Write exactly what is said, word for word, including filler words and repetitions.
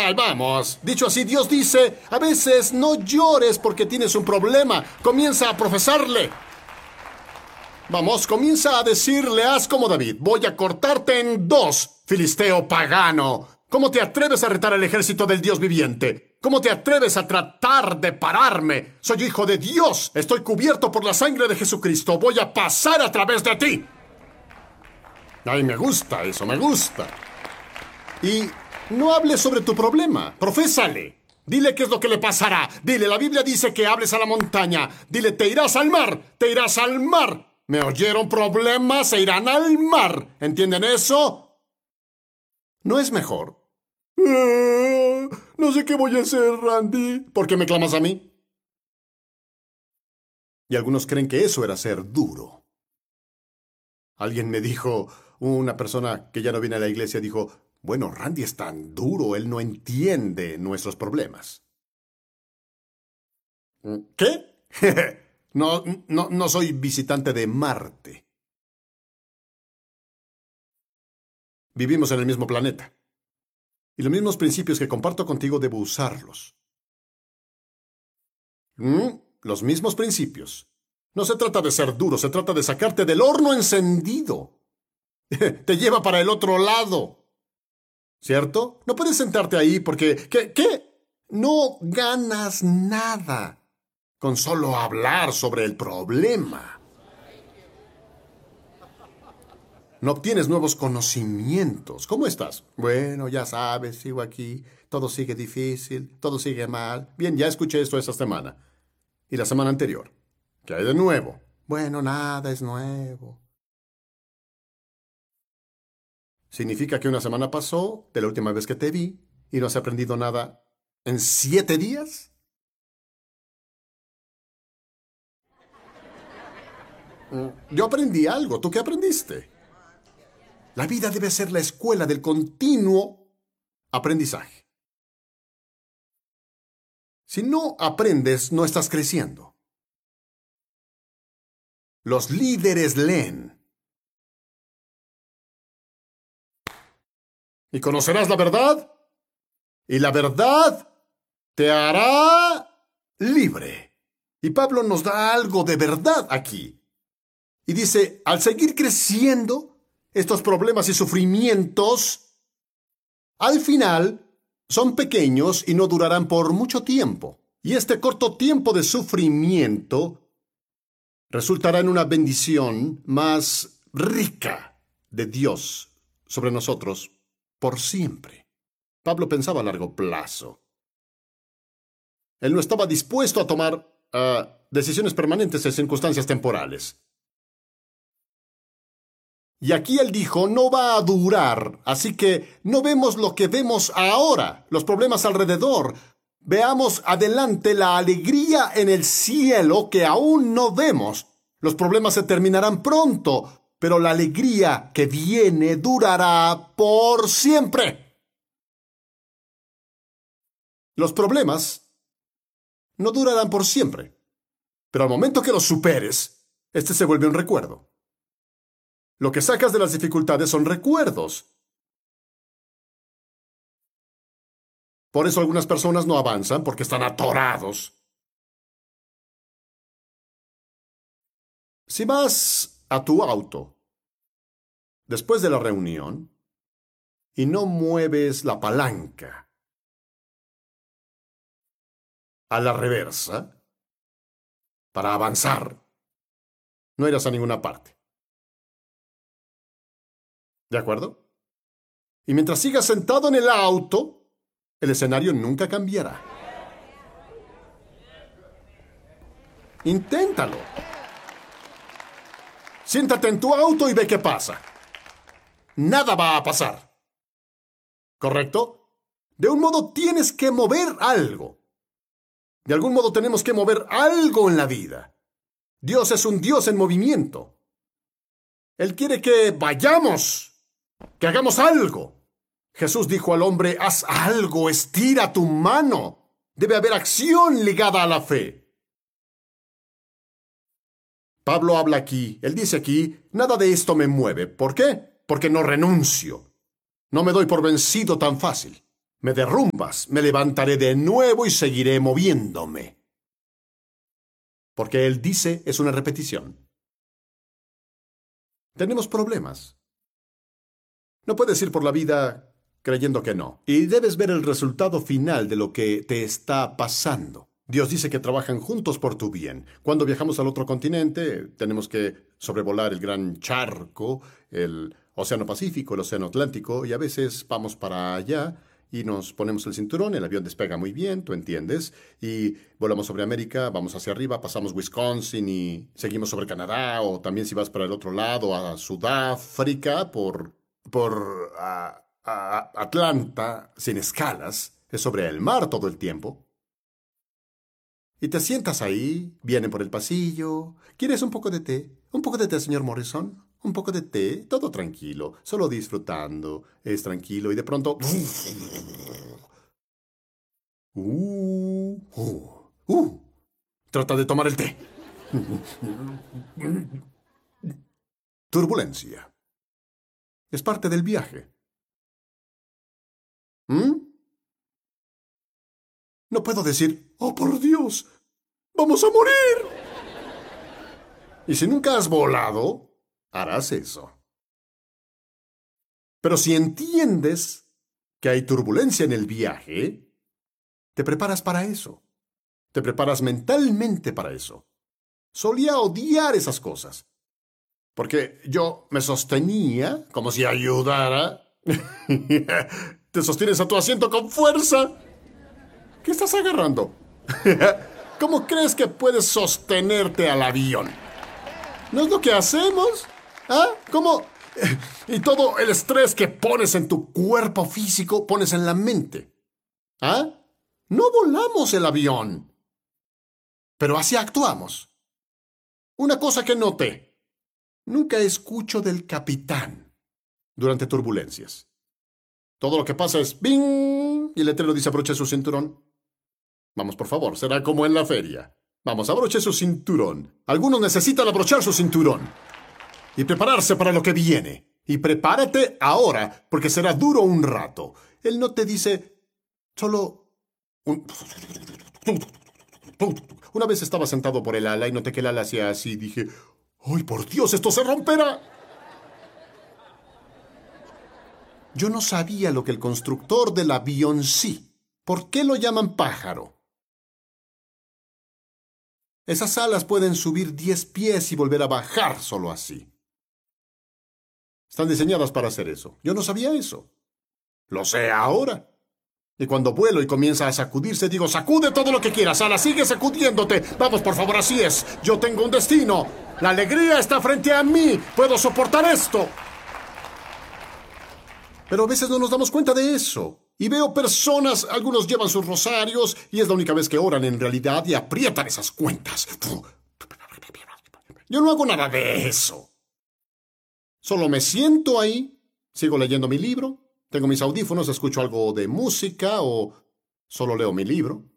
Ay, vamos. Dicho así, Dios dice, a veces no llores porque tienes un problema. Comienza a profesarle. Vamos, comienza a decirle, haz como David. Voy a cortarte en dos, filisteo pagano. ¿Cómo te atreves a retar al ejército del Dios viviente? ¿Cómo te atreves a tratar de pararme? Soy hijo de Dios. Estoy cubierto por la sangre de Jesucristo. Voy a pasar a través de ti. Ay, me gusta eso, me gusta. Y no hables sobre tu problema. Profésale. Dile qué es lo que le pasará. Dile, la Biblia dice que hables a la montaña. Dile, te irás al mar. Te irás al mar. ¿Me oyeron? Problemas se irán al mar. ¿Entienden eso? ¿No es mejor? Uh, no sé qué voy a hacer, Randy. ¿Por qué me clamas a mí? Y algunos creen que eso era ser duro. Alguien me dijo, una persona que ya no viene a la iglesia dijo, bueno, Randy es tan duro, él no entiende nuestros problemas. ¿Qué? no, no, no soy visitante de Marte. Vivimos en el mismo planeta. Y los mismos principios que comparto contigo debo usarlos. ¿Mm? Los mismos principios. No se trata de ser duro, se trata de sacarte del horno encendido. Te lleva para el otro lado. ¿Cierto? No puedes sentarte ahí porque... ¿Qué? ¿Qué? No ganas nada con solo hablar sobre el problema. No obtienes nuevos conocimientos. ¿Cómo estás? Bueno, ya sabes, sigo aquí. Todo sigue difícil, todo sigue mal. Bien, ya escuché esto esta semana. Y la semana anterior. ¿Qué hay de nuevo? Bueno, nada es nuevo. ¿Significa que una semana pasó de la última vez que te vi y no has aprendido nada en siete días? Yo aprendí algo. ¿Tú qué aprendiste? La vida debe ser la escuela del continuo aprendizaje. Si no aprendes, no estás creciendo. Los líderes leen. Y conocerás la verdad, y la verdad te hará libre. Y Pablo nos da algo de verdad aquí. Y dice, al seguir creciendo, estos problemas y sufrimientos, al final, son pequeños y no durarán por mucho tiempo. Y este corto tiempo de sufrimiento resultará en una bendición más rica de Dios sobre nosotros por siempre. Pablo pensaba a largo plazo. Él no estaba dispuesto a tomar uh, decisiones permanentes en circunstancias temporales. Y aquí él dijo, no va a durar, así que no vemos lo que vemos ahora, los problemas alrededor. Veamos adelante la alegría en el cielo que aún no vemos. Los problemas se terminarán pronto, pero la alegría que viene durará por siempre. Los problemas no durarán por siempre, pero al momento que los superes, este se vuelve un recuerdo. Lo que sacas de las dificultades son recuerdos. Por eso algunas personas no avanzan porque están atorados. Si vas a tu auto después de la reunión y no mueves la palanca a la reversa para avanzar, no irás a ninguna parte. ¿De acuerdo? Y mientras sigas sentado en el auto, el escenario nunca cambiará. Inténtalo. Siéntate en tu auto y ve qué pasa. Nada va a pasar. ¿Correcto? De un modo tienes que mover algo. De algún modo tenemos que mover algo en la vida. Dios es un Dios en movimiento. Él quiere que vayamos, que hagamos algo. Jesús dijo al hombre, haz algo, estira tu mano. Debe haber acción ligada a la fe. Pablo habla aquí, él dice aquí, nada de esto me mueve. ¿Por qué? Porque no renuncio. No me doy por vencido tan fácil. Me derrumbas, me levantaré de nuevo y seguiré moviéndome. Porque Él dice es una repetición. Tenemos problemas. No puedes ir por la vida creyendo que no. Y debes ver el resultado final de lo que te está pasando. Dios dice que trabajan juntos por tu bien. Cuando viajamos al otro continente, tenemos que sobrevolar el gran charco, el Océano Pacífico, el Océano Atlántico, y a veces vamos para allá y nos ponemos el cinturón, el avión despega muy bien, tú entiendes, y volamos sobre América, vamos hacia arriba, pasamos Wisconsin y seguimos sobre Canadá, o también si vas para el otro lado, a Sudáfrica, por, por a, a Atlanta, sin escalas, es sobre el mar todo el tiempo. Y te sientas ahí, vienen por el pasillo. ¿Quieres un poco de té? ¿Un poco de té, señor Morrison? ¿Un poco de té? Todo tranquilo, solo disfrutando. Es tranquilo y de pronto... Uh, uh, uh. Trata de tomar el té. Turbulencia. Es parte del viaje. ¿Mm? No puedo decir, ¡oh, por Dios! ¡Vamos a morir! Y si nunca has volado, harás eso. Pero si entiendes que hay turbulencia en el viaje, te preparas para eso. Te preparas mentalmente para eso. Solía odiar esas cosas. Porque yo me sostenía como si ayudara. Te sostienes a tu asiento con fuerza. ¿Qué estás agarrando? ¿Cómo crees que puedes sostenerte al avión? ¿No es lo que hacemos? ¿Ah? ¿Cómo? Y todo el estrés que pones en tu cuerpo físico, pones en la mente. ¿Ah? No volamos el avión. Pero así actuamos. Una cosa que noté. Nunca escucho del capitán durante turbulencias. Todo lo que pasa es ¡bing! Y el letrero dice abroche su cinturón. Vamos, por favor, será como en la feria. Vamos, abroche su cinturón. Algunos necesitan abrochar su cinturón. Y prepararse para lo que viene. Y prepárate ahora, porque será duro un rato. Él no te dice solo... Un... Una vez estaba sentado por el ala y noté que el ala hacía así. Dije, ¡ay, por Dios, esto se romperá! Yo no sabía lo que el constructor del avión sí. ¿Por qué lo llaman pájaro? Esas alas pueden subir diez pies y volver a bajar solo así. Están diseñadas para hacer eso. Yo no sabía eso. Lo sé ahora. Y cuando vuelo y comienza a sacudirse, digo, sacude todo lo que quieras, ala, sigue sacudiéndote. Vamos, por favor, así es. Yo tengo un destino. La alegría está frente a mí. Puedo soportar esto. Pero a veces no nos damos cuenta de eso. Y veo personas, algunos llevan sus rosarios y es la única vez que oran en realidad y aprietan esas cuentas. Yo no hago nada de eso. Solo me siento ahí, sigo leyendo mi libro, tengo mis audífonos, escucho algo de música o solo leo mi libro.